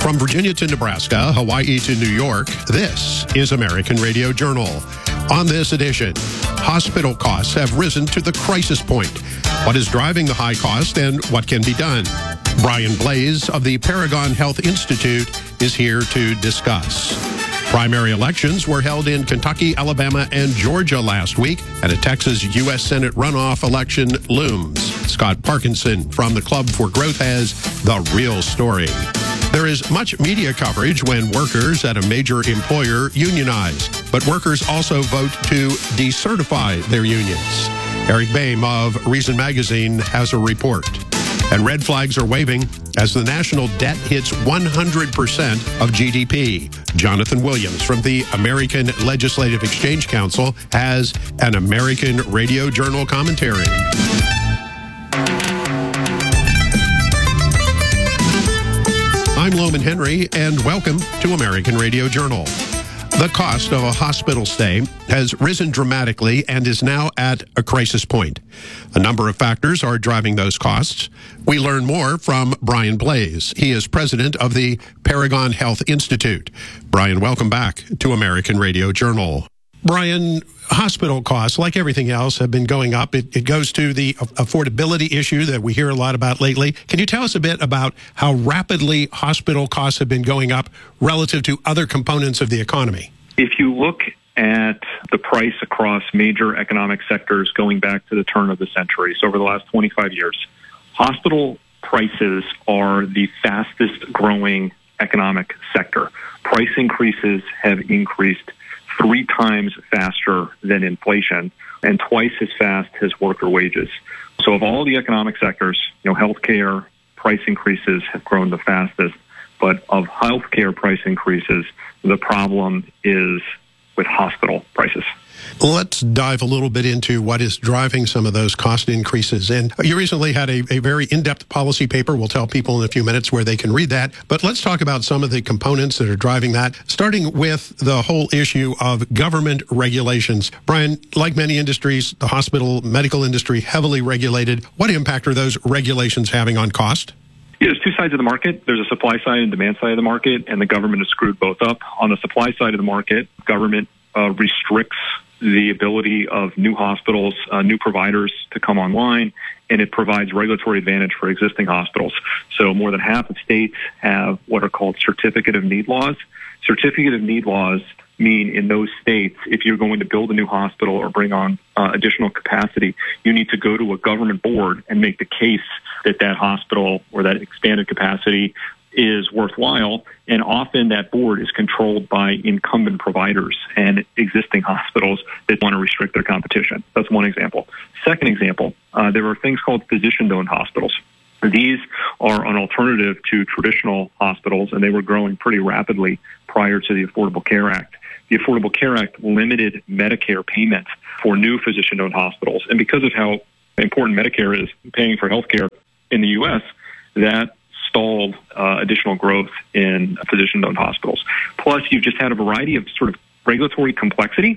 From Virginia to Nebraska, Hawaii to New York, this is American Radio Journal. On this edition, hospital costs have risen to the crisis point. What is driving the high cost and what can be done? Brian Blais of the Paragon Health Institute is here to discuss. Primary elections were held in Kentucky, Alabama, and Georgia last week, and a Texas U.S. Senate runoff election looms. Scott Parkinson from the Club for Growth has the real story. There is much media coverage when workers at a major employer unionize, but workers also vote to decertify their unions. Eric Boehm of Reason Magazine has a report. And red flags are waving as the national debt hits 100% of GDP. Jonathan Williams from the American Legislative Exchange Council has an American Radio Journal commentary. I'm Loman Henry, and welcome to American Radio Journal. The cost of a hospital stay has risen dramatically and is now at a crisis point. A number of factors are driving those costs. We learn more from Brian Blais. He is president of the Paragon Health Institute. Brian, welcome back to American Radio Journal. Brian, hospital costs, like everything else, have been going up. It goes to the affordability issue that we hear a lot about lately. Can you tell us a bit about how rapidly hospital costs have been going up relative to other components of the economy? If you look at the price across major economic sectors going back to the turn of the century, so over the last 25 years, hospital prices are the fastest growing economic sector. Price increases have increased 3 times faster than inflation and twice as fast as worker wages. So of all the economic sectors, healthcare price increases have grown the fastest, but of healthcare price increases, the problem is with hospital prices. Let's dive a little bit into what is driving some of those cost increases. And you recently had a very in-depth policy paper. We'll tell people in a few minutes where they can read that. But let's talk about some of the components that are driving that, starting with the whole issue of government regulations. Brian, like many industries, the hospital, medical industry, heavily regulated. What impact are those regulations having on cost? Yeah, there's 2 sides of the market. There's a supply side and demand side of the market, and the government has screwed both up. On the supply side of the market, government restricts the ability of new hospitals, new providers to come online, and it provides regulatory advantage for existing hospitals. So more than half of states have what are called certificate of need laws. Certificate of need laws mean in those states, if you're going to build a new hospital or bring on additional capacity, you need to go to a government board and make the case that that hospital or that expanded capacity is worthwhile, and often that board is controlled by incumbent providers and existing hospitals that want to restrict their competition. That's one example. Second example, there are things called physician-owned hospitals. These are an alternative to traditional hospitals, and they were growing pretty rapidly prior to the Affordable Care Act. The Affordable Care Act limited Medicare payments for new physician-owned hospitals, and because of how important Medicare is paying for health care in the U.S., that stalled additional growth in physician-owned hospitals. Plus, you've just had a variety of sort of regulatory complexity,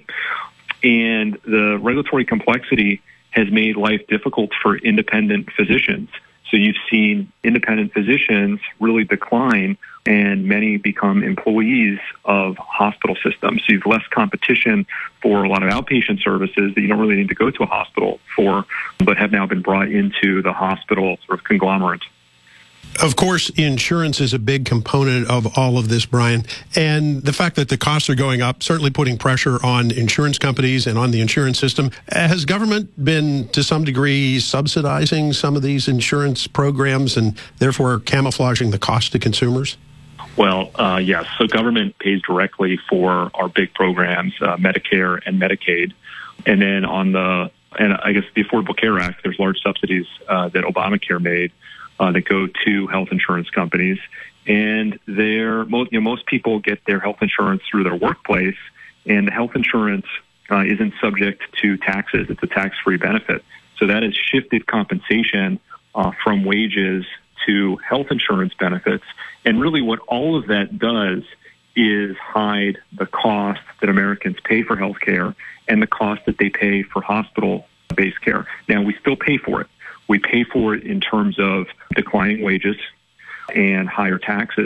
and the regulatory complexity has made life difficult for independent physicians. So you've seen independent physicians really decline, and many become employees of hospital systems. So you've less competition for a lot of outpatient services that you don't really need to go to a hospital for, but have now been brought into the hospital sort of conglomerate. Of course, insurance is a big component of all of this, Brian. And the fact that the costs are going up, certainly putting pressure on insurance companies and on the insurance system. Has government been, to some degree, subsidizing some of these insurance programs and therefore camouflaging the cost to consumers? Well, yes. So government pays directly for our big programs, Medicare and Medicaid. And then and I guess the Affordable Care Act, there's large subsidies that Obamacare made that go to health insurance companies, and most people get their health insurance through their workplace, and the health insurance isn't subject to taxes. It's a tax-free benefit. So that has shifted compensation from wages to health insurance benefits, and really what all of that does is hide the cost that Americans pay for health care and the cost that they pay for hospital-based care. Now, we still pay for it. We pay for it in terms of declining wages and higher taxes,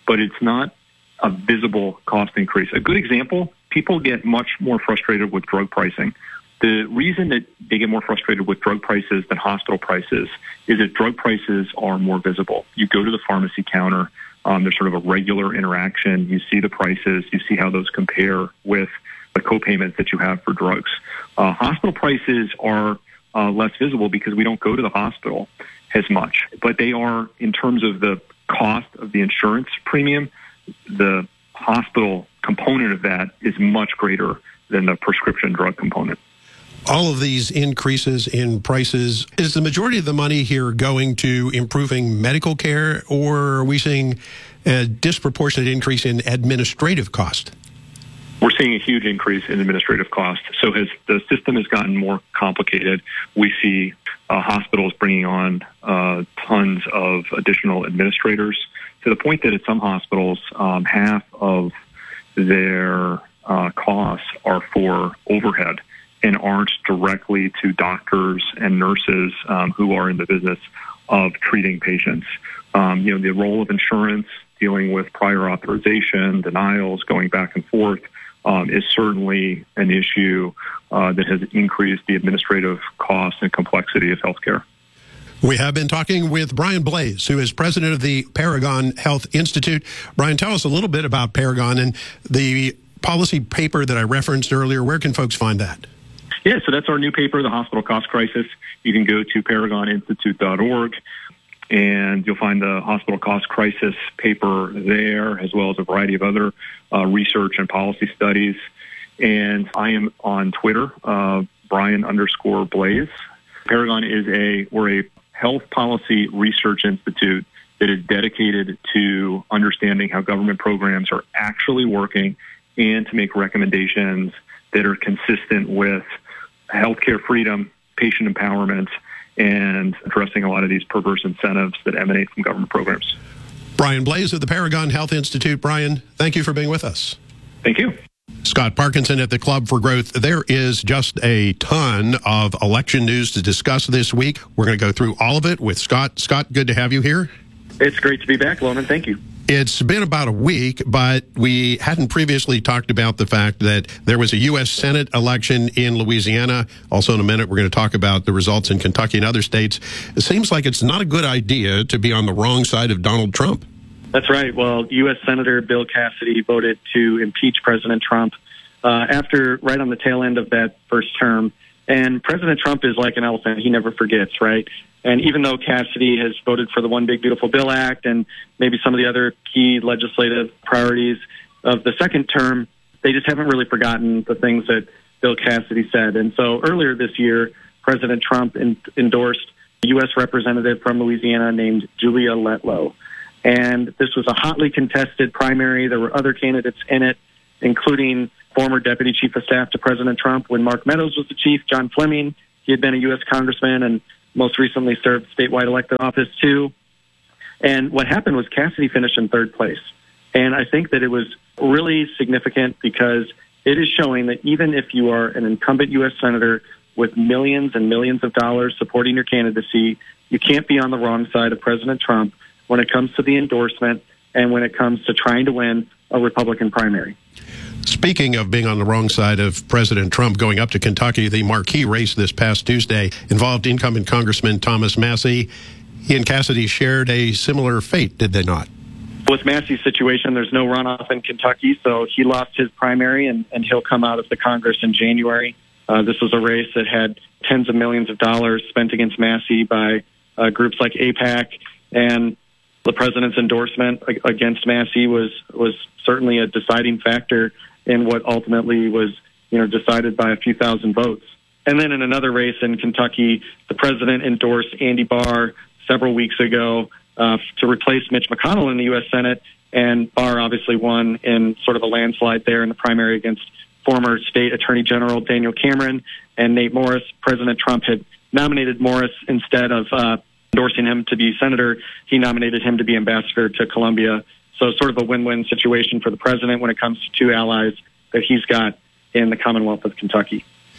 but it's not a visible cost increase. A good example, people get much more frustrated with drug pricing. The reason that they get more frustrated with drug prices than hospital prices is that drug prices are more visible. You go to the pharmacy counter, there's sort of a regular interaction. You see the prices, you see how those compare with the co-payments that you have for drugs. Hospital prices are less visible because we don't go to the hospital as much, but they are, in terms of the cost of the insurance premium, the hospital component of that is much greater than the prescription drug component. All of these increases in prices, is the majority of the money here going to improving medical care, or are we seeing a disproportionate increase in administrative cost? We're seeing a huge increase in administrative cost. So as the system has gotten more complicated, we see hospitals bringing on tons of additional administrators, to the point that at some hospitals, half of their costs are for overhead and aren't directly to doctors and nurses who are in the business of treating patients. The role of insurance, dealing with prior authorization, denials, going back and forth, is certainly an issue that has increased the administrative costs and complexity of healthcare. We have been talking with Brian Blase, who is president of the Paragon Health Institute. Brian, tell us a little bit about Paragon and the policy paper that I referenced earlier. Where can folks find that? Yeah, so that's our new paper, The Hospital Cost Crisis. You can go to paragoninstitute.org, and you'll find the Hospital Cost Crisis paper there, as well as a variety of other research and policy studies. And I am on Twitter, Brian_Blase. Paragon we're a health policy research institute that is dedicated to understanding how government programs are actually working and to make recommendations that are consistent with healthcare freedom, patient empowerment, and addressing a lot of these perverse incentives that emanate from government programs. Brian Blase of the Paragon Health Institute. Brian, thank you for being with us. Thank you. Scott Parkinson at the Club for Growth. There is just a ton of election news to discuss this week. We're going to go through all of it with Scott. Scott, good to have you here. It's great to be back, Loman. Thank you. It's been about a week, but we hadn't previously talked about the fact that there was a U.S. Senate election in Louisiana. Also, in a minute, we're going to talk about the results in Kentucky and other states. It seems like it's not a good idea to be on the wrong side of Donald Trump. That's right. Well, U.S. Senator Bill Cassidy voted to impeach President Trump right on the tail end of that first term. And President Trump is like an elephant. He never forgets, right? And even though Cassidy has voted for the One Big Beautiful Bill Act and maybe some of the other key legislative priorities of the second term, they just haven't really forgotten the things that Bill Cassidy said. And so earlier this year, President Trump endorsed a U.S. representative from Louisiana named Julia Letlow. And this was a hotly contested primary. There were other candidates in it, including former Deputy Chief of Staff to President Trump when Mark Meadows was the chief, John Fleming. He had been a U.S. congressman and most recently served statewide elected office, too. And what happened was Cassidy finished in third place. And I think that it was really significant because it is showing that even if you are an incumbent U.S. senator with millions and millions of dollars supporting your candidacy, you can't be on the wrong side of President Trump when it comes to the endorsement and when it comes to trying to win a Republican primary. Speaking of being on the wrong side of President Trump, going up to Kentucky, the marquee race this past Tuesday involved incumbent Congressman Thomas Massie. He and Cassidy shared a similar fate, did they not? With Massie's situation, there's no runoff in Kentucky, so he lost his primary, and he'll come out of the Congress in January. This was a race that had tens of millions of dollars spent against Massie by groups like AIPAC, and the president's endorsement against Massie was certainly a deciding factor in what ultimately was, decided by a few thousand votes. And then in another race in Kentucky, the president endorsed Andy Barr several weeks ago to replace Mitch McConnell in the U.S. Senate, and Barr obviously won in sort of a landslide there in the primary against former state attorney general Daniel Cameron and Nate Morris. President Trump had nominated Morris instead of endorsing him to be senator. He nominated him to be ambassador to Colombia. So sort of a win-win situation for the president when it comes to two allies that he's got in the Commonwealth of Kentucky.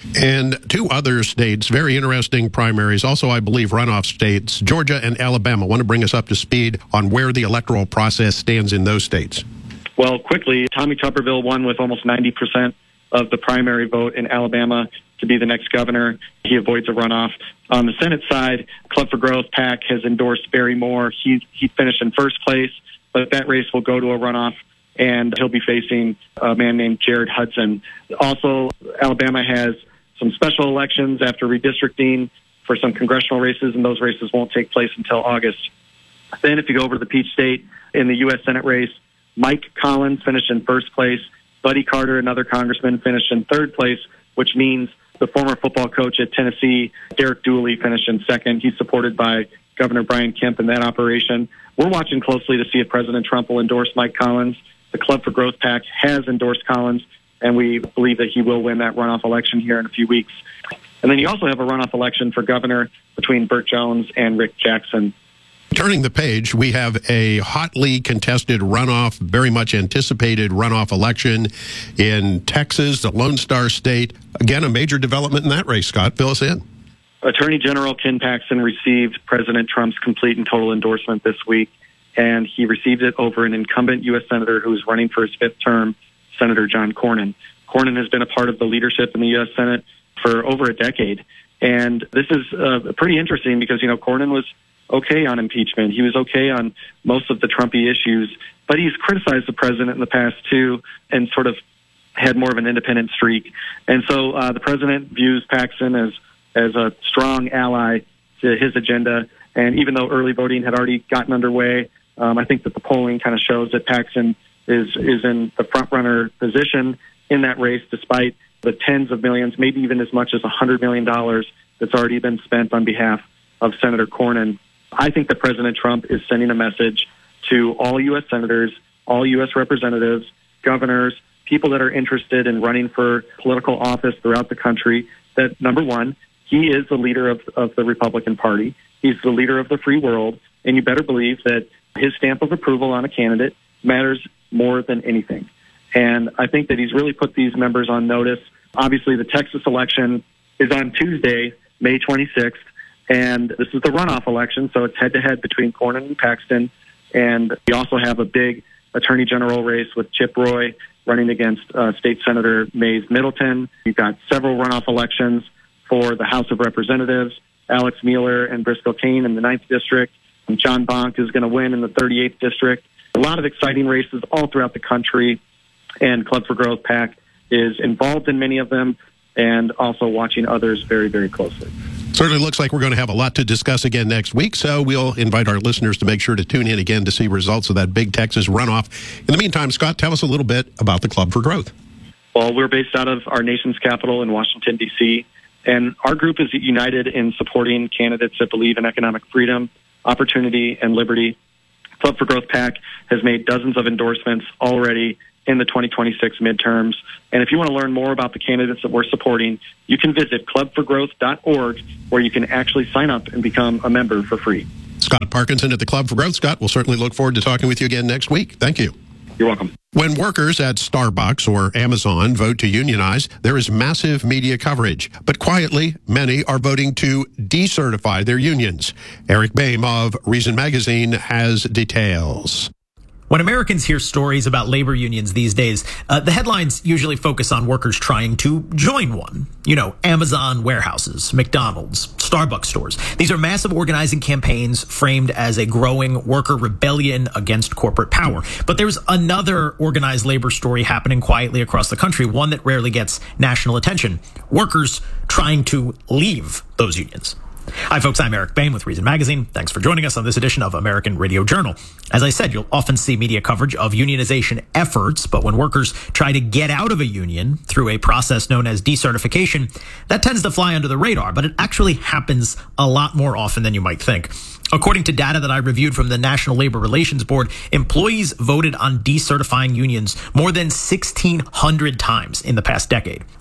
And two other states, very interesting primaries, also, I believe, runoff states, Georgia and Alabama. I want to bring us up to speed on where the electoral process stands in those states. Well, quickly, Tommy Tuberville won with almost 90% of the primary vote in Alabama to be the next governor. He avoids a runoff. On the Senate side, Club for Growth PAC has endorsed Barry Moore. He finished in first place, but that race will go to a runoff, and he'll be facing a man named Jared Hudson. Also, Alabama has some special elections after redistricting for some congressional races, and those races won't take place until August. Then if you go over to the Peach State in the U.S. Senate race, Mike Collins finished in first place. Buddy Carter, another congressman, finished in third place, which means the former football coach at Tennessee, Derek Dooley, finished in second. He's supported by Governor Brian Kemp in that operation. We're watching closely to see if President Trump will endorse Mike Collins. The Club for Growth PAC has endorsed Collins, and we believe that he will win that runoff election here in a few weeks. And then you also have a runoff election for governor between Burt Jones and Rick Jackson. Turning the page, we have a hotly contested runoff, very much anticipated runoff election in Texas, the Lone Star State. Again, a major development in that race. Scott, fill us in. Attorney General Ken Paxton received President Trump's complete and total endorsement this week, and he received it over an incumbent U.S. Senator who is running for his fifth term, Senator John Cornyn. Cornyn has been a part of the leadership in the U.S. Senate for over a decade, and this is pretty interesting because, Cornyn was okay on impeachment. He was okay on most of the Trumpy issues, but he's criticized the president in the past, too, and sort of had more of an independent streak. And so the president views Paxton as a strong ally to his agenda. And even though early voting had already gotten underway, I think that the polling kind of shows that Paxton is in the front-runner position in that race, despite the tens of millions, maybe even as much as $100 million that's already been spent on behalf of Senator Cornyn. I think that President Trump is sending a message to all U.S. senators, all U.S. representatives, governors, people that are interested in running for political office throughout the country, that, number one, he is the leader of the Republican Party. He's the leader of the free world, and you better believe that his stamp of approval on a candidate matters more than anything. And I think that he's really put these members on notice. Obviously, the Texas election is on Tuesday, May 26th, and this is the runoff election, so it's head-to-head between Cornyn and Paxton. And we also have a big attorney general race with Chip Roy running against State Senator Mays Middleton. You've got several runoff elections for the House of Representatives, Alex Mueller and Briscoe Cain in the 9th District. And John Bonk is going to win in the 38th District. A lot of exciting races all throughout the country, and Club for Growth PAC is involved in many of them and also watching others very, very closely. Certainly looks like we're going to have a lot to discuss again next week, so we'll invite our listeners to make sure to tune in again to see results of that big Texas runoff. In the meantime, Scott, tell us a little bit about the Club for Growth. Well, we're based out of our nation's capital in Washington, D.C., and our group is united in supporting candidates that believe in economic freedom, opportunity, and liberty. Club for Growth PAC has made dozens of endorsements already in the 2026 midterms. And if you want to learn more about the candidates that we're supporting, you can visit clubforgrowth.org, where you can actually sign up and become a member for free. Scott Parkinson at the Club for Growth. Scott, we'll certainly look forward to talking with you again next week. Thank you. You're welcome. When workers at Starbucks or Amazon vote to unionize, there is massive media coverage. But quietly, many are voting to decertify their unions. Eric Boehm of Reason Magazine has details. When Americans hear stories about labor unions these days, the headlines usually focus on workers trying to join one. Amazon warehouses, McDonald's, Starbucks stores. These are massive organizing campaigns framed as a growing worker rebellion against corporate power. But there's another organized labor story happening quietly across the country, one that rarely gets national attention. Workers trying to leave those unions. Hi, folks. I'm Eric Boehm with Reason Magazine. Thanks for joining us on this edition of American Radio Journal. As I said, you'll often see media coverage of unionization efforts, but when workers try to get out of a union through a process known as decertification, that tends to fly under the radar, but it actually happens a lot more often than you might think. According to data that I reviewed from the National Labor Relations Board, employees voted on decertifying unions more than 1,600 times in the past decade.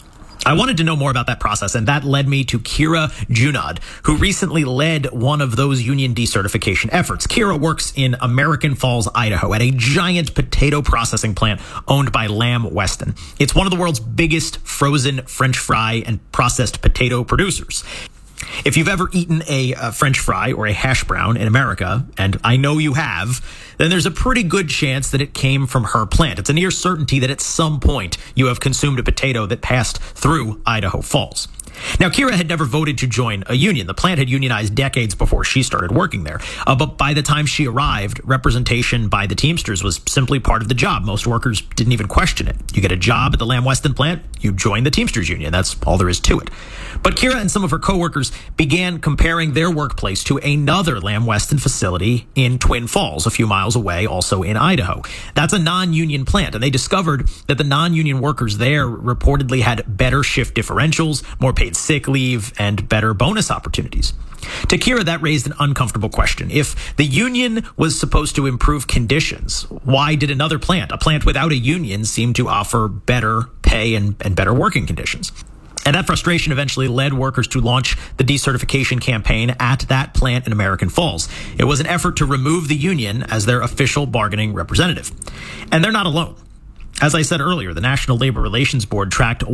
I wanted to know more about that process, and that led me to Kira Junod, who recently led one of those union decertification efforts. Kira works in American Falls, Idaho, at a giant potato processing plant owned by Lamb Weston. It's one of the world's biggest frozen French fry and processed potato producers. If you've ever eaten a French fry or a hash brown in America, and I know you have, then there's a pretty good chance that it came from her plant. It's a near certainty that at some point you have consumed a potato that passed through Idaho Falls. Now, Kira had never voted to join a union. The plant had unionized decades before she started working there. But by the time she arrived, representation by the Teamsters was simply part of the job. Most workers didn't even question it. You get a job at the Lamb Weston plant, you join the Teamsters union. That's all there is to it. But Kira and some of her coworkers began comparing their workplace to another Lamb Weston facility in Twin Falls, a few miles away, also in Idaho. That's a non-union plant, and they discovered that the non-union workers there reportedly had better shift differentials, more paid sick leave, and better bonus opportunities. To Kira, that raised an uncomfortable question. If the union was supposed to improve conditions, why did another plant, a plant without a union, seem to offer better pay and better working conditions? And that frustration eventually led workers to launch the decertification campaign at that plant in American Falls. It was an effort to remove the union as their official bargaining representative. And they're not alone. As I said earlier, the National Labor Relations Board tracked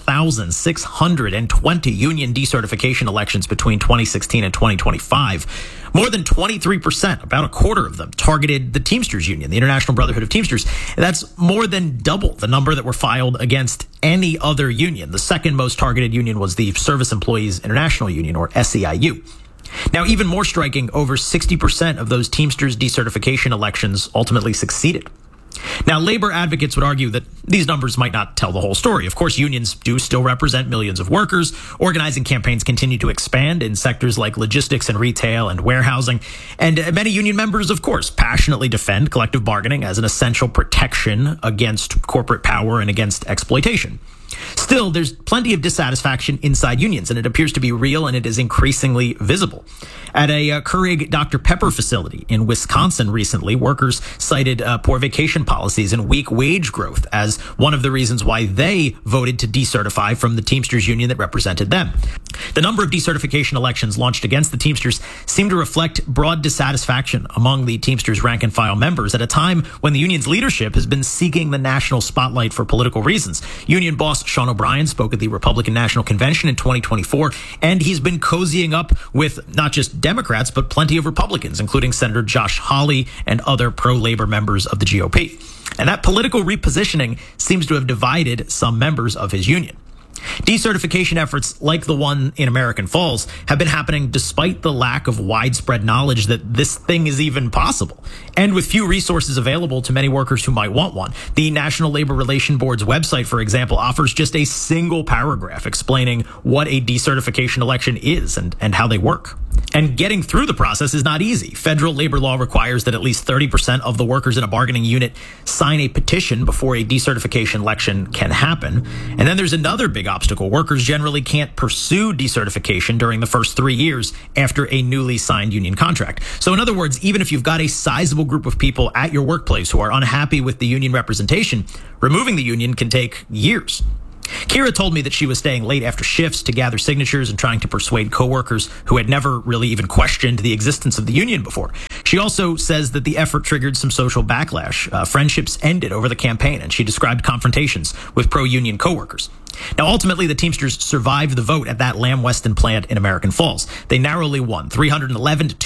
1,620 union decertification elections between 2016 and 2025. More than 23%, about a quarter of them, targeted the Teamsters Union, the International Brotherhood of Teamsters. That's more than double the number that were filed against any other union. The second most targeted union was the Service Employees International Union, or SEIU. Now, even more striking, over 60% of those Teamsters decertification elections ultimately succeeded. Now, labor advocates would argue that these numbers might not tell the whole story. Of course, unions do still represent millions of workers. Organizing campaigns continue to expand in sectors like logistics and retail and warehousing. And many union members, of course, passionately defend collective bargaining as an essential protection against corporate power and against exploitation. Still, there's plenty of dissatisfaction inside unions, and it appears to be real, and it is increasingly visible. At a Keurig Dr. Pepper facility in Wisconsin recently, workers cited poor vacation policies and weak wage growth as one of the reasons why they voted to decertify from the Teamsters union that represented them. The number of decertification elections launched against the Teamsters seemed to reflect broad dissatisfaction among the Teamsters rank and file members at a time when the union's leadership has been seeking the national spotlight for political reasons. Union boss Sean O'Brien spoke at the Republican National Convention in 2024, and he's been cozying up with not just Democrats, but plenty of Republicans, including Senator Josh Hawley and other pro-labor members of the GOP. And that political repositioning seems to have divided some members of his union. Decertification efforts like the one in American Falls have been happening despite the lack of widespread knowledge that this thing is even possible. And with few resources available to many workers who might want one. The National Labor Relations Board's website, for example, offers just a single paragraph explaining what a decertification election is and how they work. And getting through the process is not easy. Federal labor law requires that at least 30% of the workers in a bargaining unit sign a petition before a decertification election can happen. And then there's another big obstacle. Workers generally can't pursue decertification during the first 3 years after a newly signed union contract. So in other words, even if you've got a sizable group of people at your workplace who are unhappy with the union representation, removing the union can take years. Kira told me that she was staying late after shifts to gather signatures and trying to persuade coworkers who had never really even questioned the existence of the union before. She also says that the effort triggered some social backlash. Friendships ended over the campaign, and she described confrontations with pro-union coworkers. Now, ultimately, the Teamsters survived the vote at that Lamb Weston plant in American Falls. They narrowly won, 311 to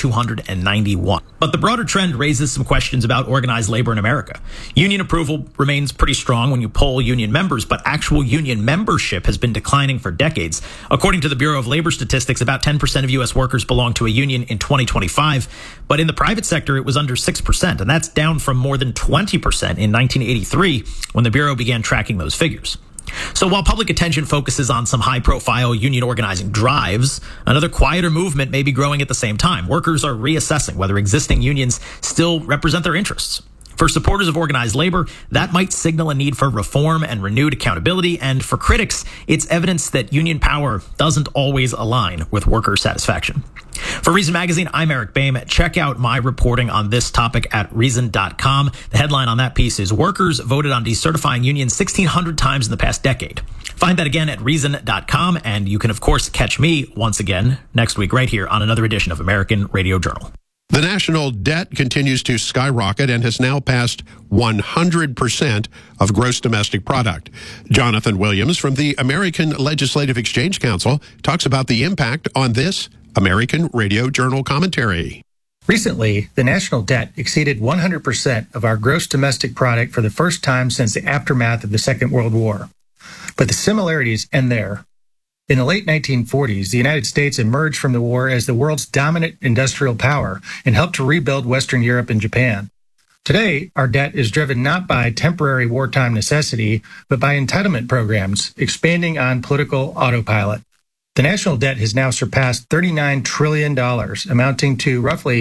291. But the broader trend raises some questions about organized labor in America. Union approval remains pretty strong when you poll union members, but actual union membership has been declining for decades. According to the Bureau of Labor Statistics, about 10% of U.S. workers belong to a union in 2025. But in the private sector, it was under 6%, and that's down from more than 20% in 1983 when the Bureau began tracking those figures. So while public attention focuses on some high-profile union organizing drives, another quieter movement may be growing at the same time. Workers are reassessing whether existing unions still represent their interests. For supporters of organized labor, that might signal a need for reform and renewed accountability. And for critics, it's evidence that union power doesn't always align with worker satisfaction. For Reason Magazine, I'm Eric Boehm. Check out my reporting on this topic at Reason.com. The headline on that piece is Workers Voted on Decertifying Unions 1,600 times in the past decade. Find that again at Reason.com, and you can, of course, catch me once again next week right here on another edition of American Radio Journal. The national debt continues to skyrocket and has now passed 100% of gross domestic product. Jonathan Williams from the American Legislative Exchange Council talks about the impact on this American Radio Journal commentary. Recently, the national debt exceeded 100% of our gross domestic product for the first time since the aftermath of the Second World War. But the similarities end there. In the late 1940s, the United States emerged from the war as the world's dominant industrial power and helped to rebuild Western Europe and Japan. Today, our debt is driven not by temporary wartime necessity, but by entitlement programs expanding on political autopilot. The national debt has now surpassed $39 trillion, amounting to roughly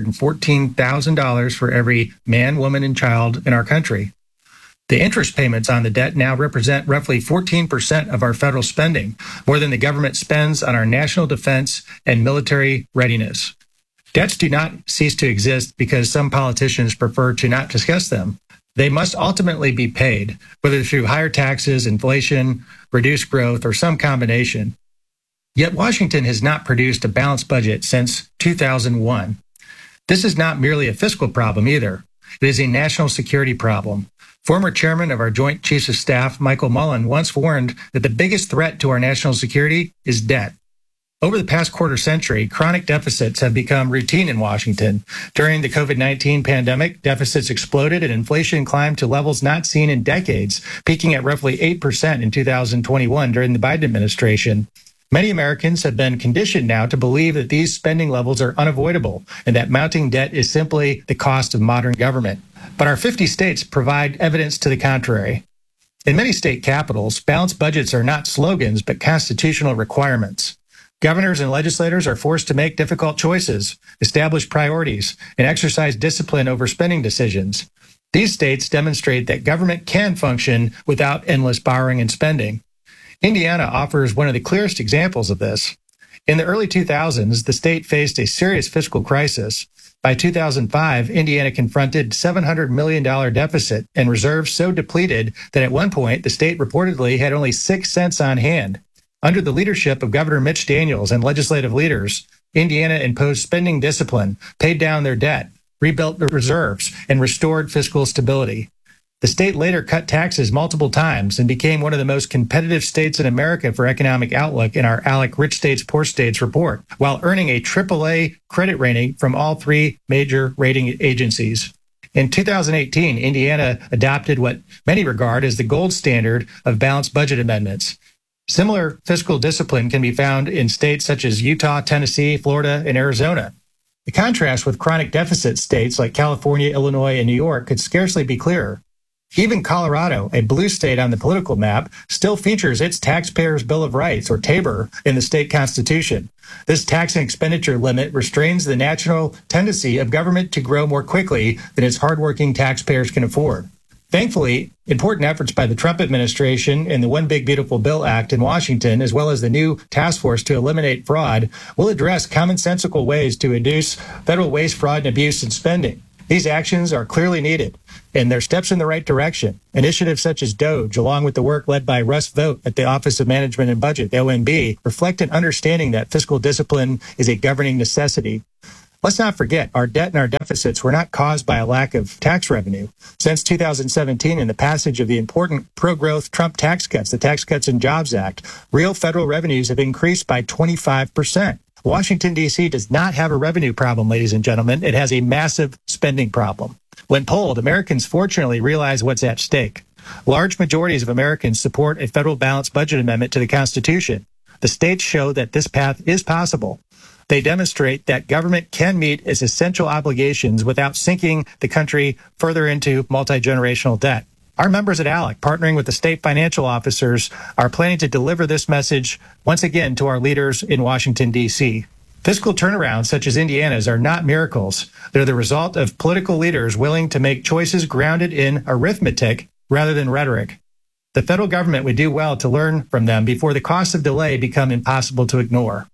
$114,000 for every man, woman, and child in our country. The interest payments on the debt now represent roughly 14% of our federal spending, more than the government spends on our national defense and military readiness. Debts do not cease to exist because some politicians prefer to not discuss them. They must ultimately be paid, whether through higher taxes, inflation, reduced growth, or some combination. Yet Washington has not produced a balanced budget since 2001. This is not merely a fiscal problem either. It is a national security problem. Former chairman of our Joint Chiefs of Staff, Michael Mullen, once warned that the biggest threat to our national security is debt. Over the past quarter century, chronic deficits have become routine in Washington. During the COVID-19 pandemic, deficits exploded and inflation climbed to levels not seen in decades, peaking at roughly 8% in 2021 during the Biden administration. Many Americans have been conditioned now to believe that these spending levels are unavoidable and that mounting debt is simply the cost of modern government. But our 50 states provide evidence to the contrary. In many state capitals, balanced budgets are not slogans, but constitutional requirements. Governors and legislators are forced to make difficult choices, establish priorities, and exercise discipline over spending decisions. These states demonstrate that government can function without endless borrowing and spending. Indiana offers one of the clearest examples of this. In the early 2000s, the state faced a serious fiscal crisis. By 2005, Indiana confronted $700 million deficit and reserves so depleted that at one point the state reportedly had only 6 cents on hand. Under the leadership of Governor Mitch Daniels and legislative leaders, Indiana imposed spending discipline, paid down their debt, rebuilt their reserves, and restored fiscal stability. The state later cut taxes multiple times and became one of the most competitive states in America for economic outlook in our ALEC Rich States, Poor States report, while earning a AAA credit rating from all 3 major rating agencies. In 2018, Indiana adopted what many regard as the gold standard of balanced budget amendments. Similar fiscal discipline can be found in states such as Utah, Tennessee, Florida, and Arizona. The contrast with chronic deficit states like California, Illinois, and New York could scarcely be clearer. Even Colorado, a blue state on the political map, still features its Taxpayers' Bill of Rights, or TABOR, in the state constitution. This tax and expenditure limit restrains the natural tendency of government to grow more quickly than its hardworking taxpayers can afford. Thankfully, important efforts by the Trump administration and the One Big Beautiful Bill Act in Washington, as well as the new task force to eliminate fraud, will address commonsensical ways to reduce federal waste, fraud, and abuse in spending. These actions are clearly needed, and they're steps in the right direction. Initiatives such as DOGE, along with the work led by Russ Vought at the Office of Management and Budget, the OMB, reflect an understanding that fiscal discipline is a governing necessity. Let's not forget, our debt and our deficits were not caused by a lack of tax revenue. Since 2017 and the passage of the important pro-growth Trump tax cuts, the Tax Cuts and Jobs Act, real federal revenues have increased by 25%. Washington, D.C. does not have a revenue problem, ladies and gentlemen. It has a massive spending problem. When polled, Americans fortunately realize what's at stake. Large majorities of Americans support a federal balanced budget amendment to the Constitution. The states show that this path is possible. They demonstrate that government can meet its essential obligations without sinking the country further into multi-generational debt. Our members at ALEC, partnering with the state financial officers, are planning to deliver this message once again to our leaders in Washington, D.C. Fiscal turnarounds such as Indiana's are not miracles. They're the result of political leaders willing to make choices grounded in arithmetic rather than rhetoric. The federal government would do well to learn from them before the costs of delay become impossible to ignore.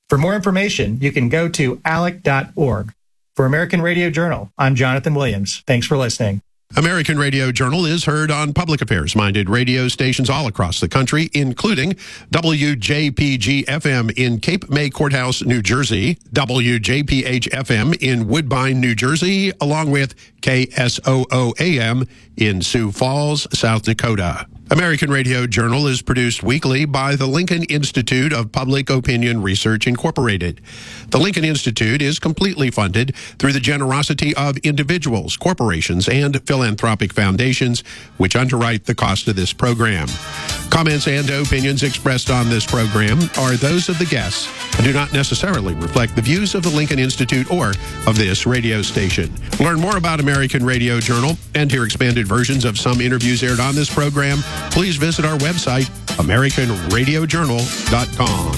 For more information, you can go to alec.org. For American Radio Journal, I'm Jonathan Williams. Thanks for listening. American Radio Journal is heard on public affairs-minded radio stations all across the country, including WJPG-FM in Cape May Courthouse, New Jersey, WJPH-FM in Woodbine, New Jersey, along with KSOO-AM in Sioux Falls, South Dakota. American Radio Journal is produced weekly by the Lincoln Institute of Public Opinion Research, Incorporated. The Lincoln Institute is completely funded through the generosity of individuals, corporations, and philanthropic foundations, which underwrite the cost of this program. Comments and opinions expressed on this program are those of the guests and do not necessarily reflect the views of the Lincoln Institute or of this radio station. Learn more about American Radio Journal and hear expanded versions of some interviews aired on this program. Please visit our website, AmericanRadioJournal.com.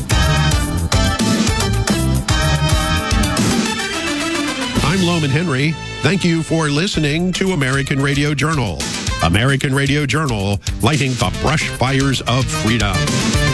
I'm Loman Henry. Thank you for listening to American Radio Journal. American Radio Journal, lighting the brush fires of freedom.